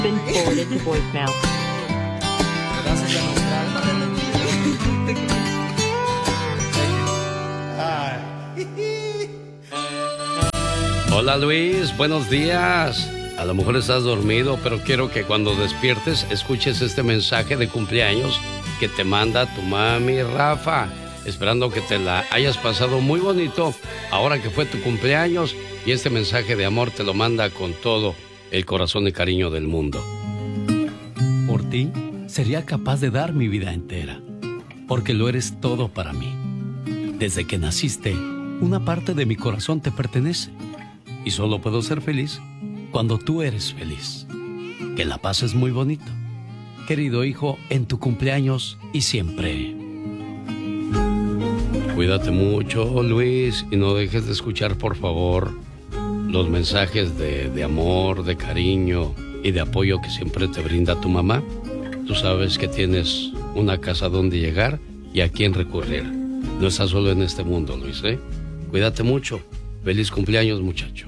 been forwarded to voicemail. Gracias a nuestra... Hola Luis, buenos días. A lo mejor estás dormido, pero quiero que cuando despiertes escuches este mensaje de cumpleaños que te manda tu mami Rafa, esperando que te la hayas pasado muy bonito ahora que fue tu cumpleaños, y este mensaje de amor te lo manda con todo el corazón y cariño del mundo. Por ti sería capaz de dar mi vida entera, porque lo eres todo para mí. Desde que naciste, una parte de mi corazón te pertenece, y solo puedo ser feliz cuando tú eres feliz. Que la pases muy bonito, querido hijo, en tu cumpleaños y siempre. Cuídate mucho, Luis, y no dejes de escuchar, por favor, los mensajes de amor, de cariño y de apoyo que siempre te brinda tu mamá. Tú sabes que tienes una casa donde llegar y a quién recurrir. No estás solo en este mundo, Luis, ¿eh? Cuídate mucho. Feliz cumpleaños, muchacho.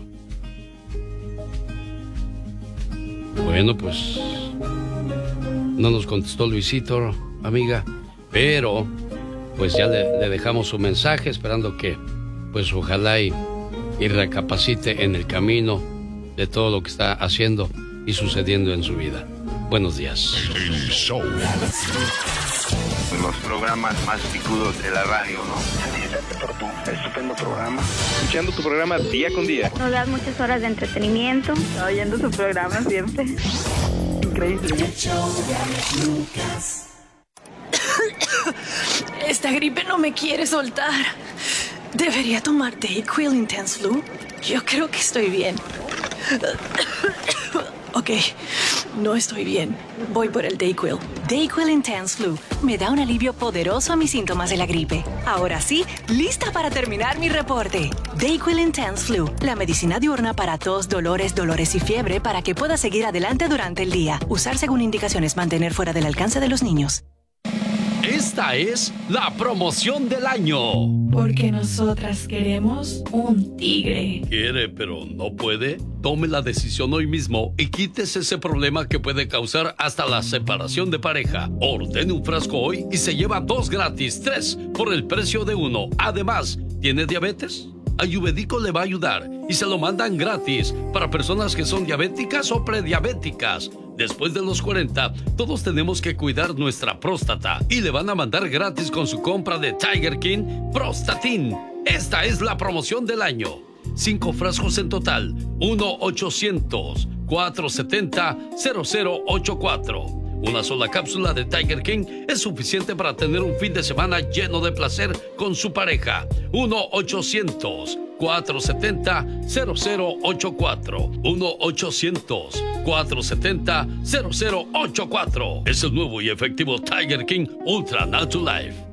Bueno, pues no nos contestó Luisito, amiga, pero pues ya le dejamos su mensaje, esperando que pues ojalá y recapacite en el camino de todo lo que está haciendo y sucediendo en su vida. Buenos días. El show. Los programas más picudos de la radio, ¿no? Felicidades por tu estupendo programa. Escuchando tu programa día con día. Nos das muchas horas de entretenimiento. Oyendo tu programa siempre. Increíble. Esta gripe no me quiere soltar. ¿Debería tomar Dayquil Intense Flu? Yo creo que estoy bien. Ok, no estoy bien. Voy por el Dayquil. Dayquil Intense Flu me da un alivio poderoso a mis síntomas de la gripe. Ahora sí, lista para terminar mi reporte. Dayquil Intense Flu, la medicina diurna para tos, dolores y fiebre para que pueda seguir adelante durante el día. Usar según indicaciones, mantener fuera del alcance de los niños. Esta es la promoción del año. Porque nosotras queremos un tigre. ¿Quiere pero no puede? Tome la decisión hoy mismo y quítese ese problema que puede causar hasta la separación de pareja. Ordene un frasco hoy y se lleva 2 gratis, 3 por el precio de 1. Además, ¿tiene diabetes? Ayurvédico le va a ayudar y se lo mandan gratis para personas que son diabéticas o prediabéticas. Después de los 40, todos tenemos que cuidar nuestra próstata y le van a mandar gratis con su compra de Tiger King Prostatin. Esta es la promoción del año. 5 frascos en total. 1-800-470-0084. Una sola cápsula de Tiger King es suficiente para tener un fin de semana lleno de placer con su pareja. 1-800-470-0084. 1-800-470-0084. Es el nuevo y efectivo Tiger King Ultra Natural Life.